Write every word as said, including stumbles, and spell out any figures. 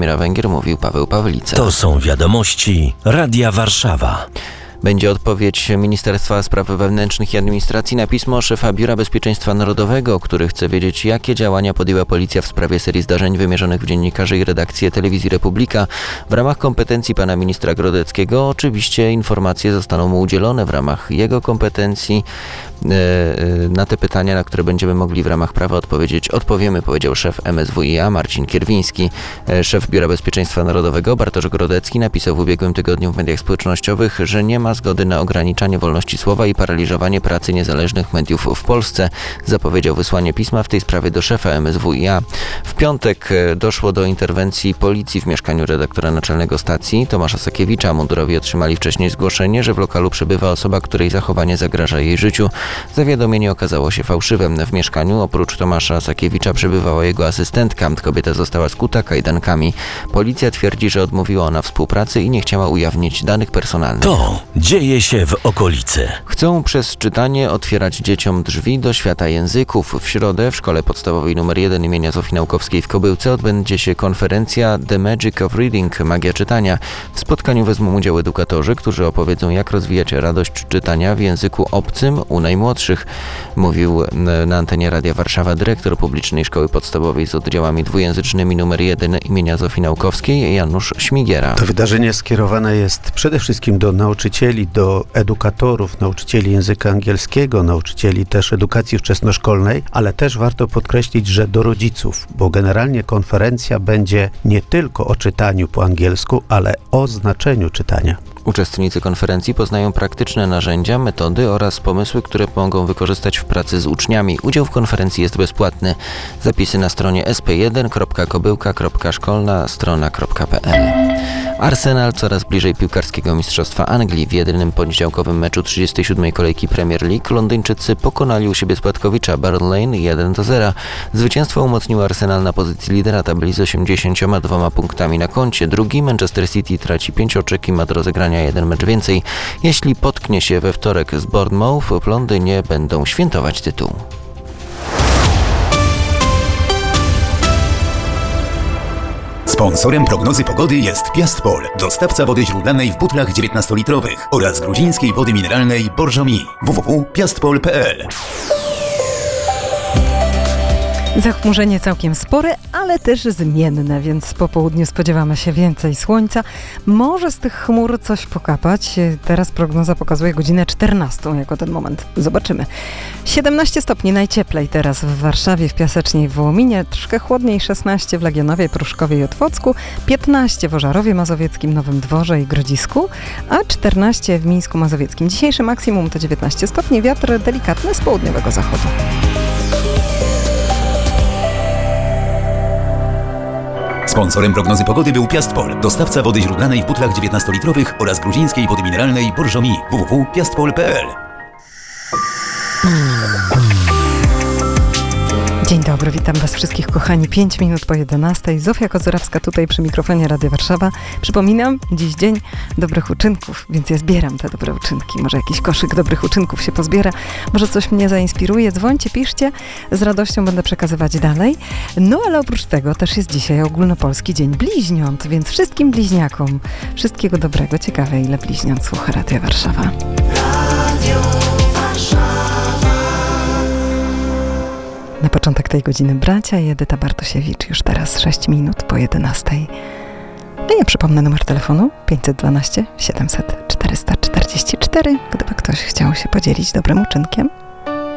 Kazimierza Węgier mówił Paweł Pawlica. To są wiadomości Radia Warszawa. Będzie odpowiedź Ministerstwa Spraw Wewnętrznych i Administracji na pismo szefa Biura Bezpieczeństwa Narodowego, który chce wiedzieć, jakie działania podjęła policja w sprawie serii zdarzeń wymierzonych w dziennikarzy i redakcję Telewizji Republika. W ramach kompetencji pana ministra Grodeckiego oczywiście informacje zostaną mu udzielone w ramach jego kompetencji. Na te pytania, na które będziemy mogli w ramach prawa odpowiedzieć, odpowiemy, powiedział szef M S W i A Marcin Kierwiński. Szef Biura Bezpieczeństwa Narodowego Bartosz Grodecki napisał w ubiegłym tygodniu w mediach społecznościowych, że nie ma zgody na ograniczanie wolności słowa i paraliżowanie pracy niezależnych mediów w Polsce. Zapowiedział wysłanie pisma w tej sprawie do szefa M S W i A. W piątek doszło do interwencji policji w mieszkaniu redaktora naczelnego stacji Tomasza Sakiewicza. Mundurowi otrzymali wcześniej zgłoszenie, że w lokalu przebywa osoba, której zachowanie zagraża jej życiu. Zawiadomienie okazało się fałszywym. W mieszkaniu oprócz Tomasza Sakiewicza przebywała jego asystentka. Kobieta została skuta kajdankami. Policja twierdzi, że odmówiła ona współpracy i nie chciała ujawnić danych personalnych. To dzieje się w okolicy. Chcą przez czytanie otwierać dzieciom drzwi do świata języków. W środę w Szkole Podstawowej numer jeden imienia Zofii Naukowskiej w Kobyłce odbędzie się konferencja The Magic of Reading – Magia czytania. W spotkaniu wezmą udział edukatorzy, którzy opowiedzą, jak rozwijać radość czytania w języku obcym u najmłodszych. Mówił na antenie Radia Warszawa dyrektor Publicznej Szkoły Podstawowej z oddziałami dwujęzycznymi numer jeden imienia Zofii Naukowskiej Janusz Śmigiera. To wydarzenie skierowane jest przede wszystkim do nauczycieli, do edukatorów, nauczycieli języka angielskiego, nauczycieli też edukacji wczesnoszkolnej, ale też warto podkreślić, że do rodziców, bo generalnie konferencja będzie nie tylko o czytaniu po angielsku, ale o znaczeniu czytania. Uczestnicy konferencji poznają praktyczne narzędzia, metody oraz pomysły, które mogą wykorzystać w pracy z uczniami. Udział w konferencji jest bezpłatny. Zapisy na stronie s p jeden kropka kobyłka kropka szkolna strona kropka p l. Arsenal coraz bliżej piłkarskiego mistrzostwa Anglii. W jedynym poniedziałkowym meczu trzydziestej siódmej kolejki Premier League Londyńczycy pokonali u siebie spadkowicza Barrow Lane jeden do zera. Zwycięstwo umocniło Arsenal na pozycji lidera tabeli z osiemdziesięcioma dwoma punktami na koncie. Drugi Manchester City traci pięć oczek i ma do rozegrania jeden mecz więcej. Jeśli potknie się we wtorek z Bournemouth, w Londynie będą świętować tytuł. Sponsorem prognozy pogody jest Piastpol, dostawca wody źródlanej w butlach dziewiętnastolitrowych oraz gruzińskiej wody mineralnej Borżomi. w w w kropka piastpol kropka p l. Zachmurzenie całkiem spore, ale też zmienne, więc po południu spodziewamy się więcej słońca. Może z tych chmur coś pokapać. Teraz prognoza pokazuje godzinę czternastą jako ten moment. Zobaczymy. siedemnaście stopni najcieplej teraz w Warszawie, w Piasecznej, w Wołominie. Troszkę chłodniej, szesnaście w Legionowie, Pruszkowie i Otwocku, piętnaście w Ożarowie Mazowieckim, Nowym Dworze i Grodzisku, a czternaście w Mińsku Mazowieckim. Dzisiejsze maksimum to dziewiętnaście stopni, wiatr delikatny z południowego zachodu. Sponsorem prognozy pogody był Piastpol, dostawca wody źródlanej w butlach dziewiętnastolitrowych oraz gruzińskiej wody mineralnej Borżomi. w w w kropka piastpol kropka p l. Dzień dobry, witam Was wszystkich, kochani. pięć minut po jedenastej. Zofia Kozurawska tutaj przy mikrofonie Radia Warszawa. Przypominam, dziś dzień dobrych uczynków, więc ja zbieram te dobre uczynki. Może jakiś koszyk dobrych uczynków się pozbiera, może coś mnie zainspiruje. Dzwońcie, piszcie, z radością będę przekazywać dalej. No ale oprócz tego też jest dzisiaj ogólnopolski Dzień Bliźniąt, więc wszystkim bliźniakom wszystkiego dobrego. Ciekawe, ile bliźniąt słucha Radia Warszawa. Radio Warszawa. Na początek tej godziny bracia i Edyta Bartosiewicz. Już teraz sześć minut po jedenastej. A ja przypomnę numer telefonu pięćset dwanaście siedemset czterysta czterdzieści cztery. Gdyby ktoś chciał się podzielić dobrym uczynkiem,